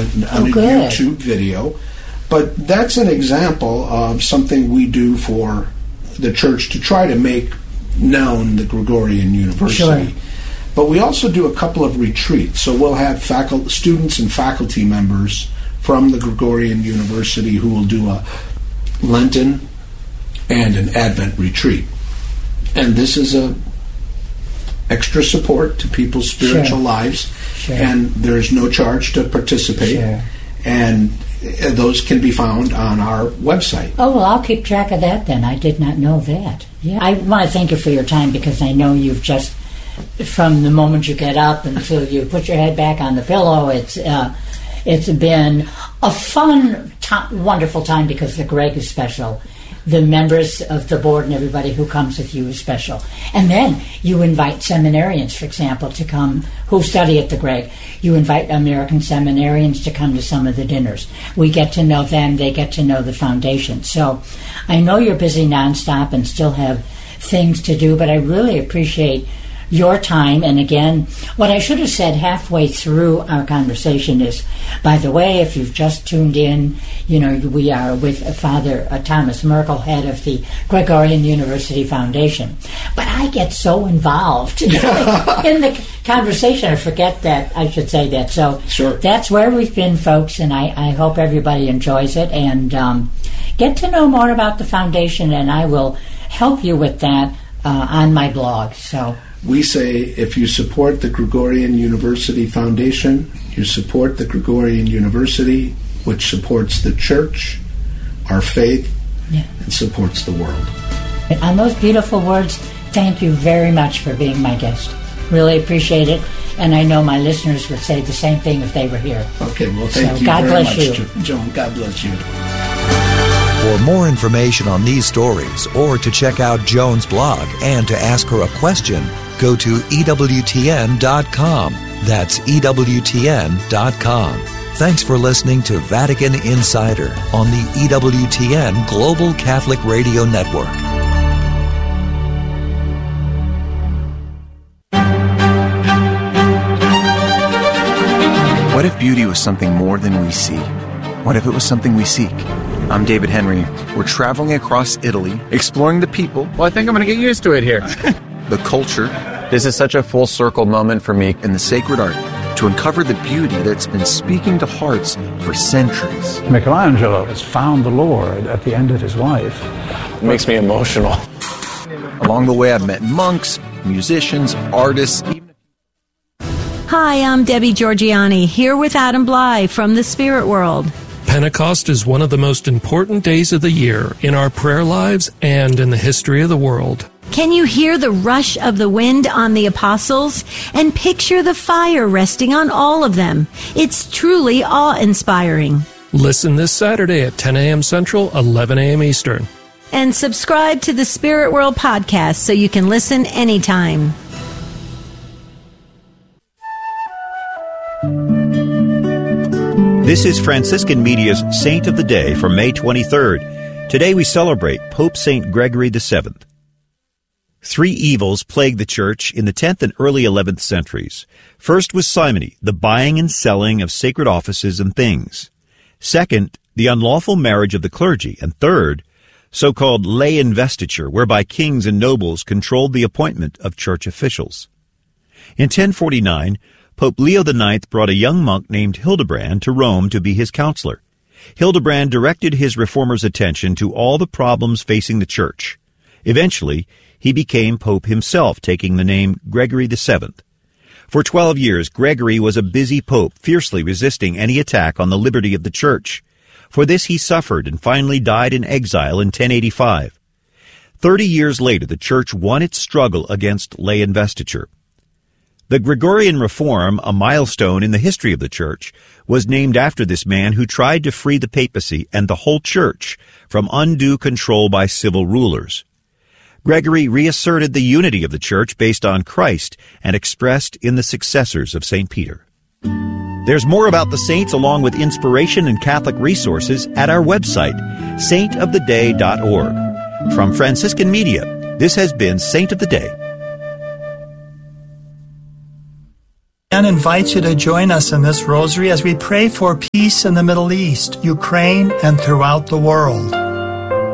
a YouTube video. But that's an example of something we do for the church to try to make known the Gregorian University. Sure. But we also do a couple of retreats. So we'll have students and faculty members from the Gregorian University who will do a Lenten and an Advent retreat. And this is a extra support to people's spiritual lives. Sure. And there's no charge to participate. Sure. And those can be found on our website. Oh, well, I'll keep track of that then. I did not know that. Yeah, I want to thank you for your time, because I know you've just, from the moment you get up until you put your head back on the pillow, it's been a fun, wonderful time, because the Greg is special. The members of the board and everybody who comes with you is special. And then you invite seminarians, for example, to come, who study at the Greg. You invite American seminarians to come to some of the dinners. We get to know them, they get to know the foundation. So I know you're busy nonstop and still have things to do, but I really appreciate your time. And again, what I should have said halfway through our conversation is, by the way, if you've just tuned in, we are with Father Thomas Merkel, head of the Gregorian University Foundation. But I get so involved in the conversation, I forget that I should say that. So sure. That's where we've been, folks, and I hope everybody enjoys it, and get to know more about the foundation, and I will help you with that on my blog. So we say, if you support the Gregorian University Foundation, you support the Gregorian University, which supports the church, our faith, and supports the world. And on those beautiful words, thank you very much for being my guest. Really appreciate it, and I know my listeners would say the same thing if they were here. Okay, well, thank you God very bless much, you. Joan. God bless you. For more information on these stories, or to check out Joan's blog and to ask her a question, go to EWTN.com. That's EWTN.com. Thanks for listening to Vatican Insider on the EWTN Global Catholic Radio Network. What if beauty was something more than we see? What if it was something we seek? I'm David Henry. We're traveling across Italy, exploring the people. Well, I think I'm going to get used to it here. The culture. This is such a full circle moment for me. And the sacred art, to uncover the beauty that's been speaking to hearts for centuries. Michelangelo has found the Lord at the end of his life. It makes me emotional. Along the way, I've met monks, musicians, artists. Hi, I'm Debbie Georgiani, here with Adam Bly from the Spirit World. Pentecost is one of the most important days of the year in our prayer lives and in the history of the world. Can you hear the rush of the wind on the apostles and picture the fire resting on all of them? It's truly awe-inspiring. Listen this Saturday at 10 a.m. Central, 11 a.m. Eastern. And subscribe to the Spirit World podcast so you can listen anytime. This is Franciscan Media's Saint of the Day for May 23rd. Today we celebrate Pope St. Gregory VII. 3 evils plagued the Church in the 10th and early 11th centuries. First was simony, the buying and selling of sacred offices and things. Second, the unlawful marriage of the clergy. And third, so-called lay investiture, whereby kings and nobles controlled the appointment of church officials. In 1049, Pope Leo IX brought a young monk named Hildebrand to Rome to be his counselor. Hildebrand directed his reformer's attention to all the problems facing the Church. Eventually, he became Pope himself, taking the name Gregory VII. For 12 years, Gregory was a busy pope, fiercely resisting any attack on the liberty of the Church. For this he suffered and finally died in exile in 1085. 30 years later, the Church won its struggle against lay investiture. The Gregorian Reform, a milestone in the history of the Church, was named after this man who tried to free the papacy and the whole Church from undue control by civil rulers. Gregory reasserted the unity of the Church based on Christ and expressed in the successors of St. Peter. There's more about the saints along with inspiration and Catholic resources at our website, saintoftheday.org. From Franciscan Media, this has been Saint of the Day. again invite you to join us in this rosary as we pray for peace in the Middle East, Ukraine, and throughout the world.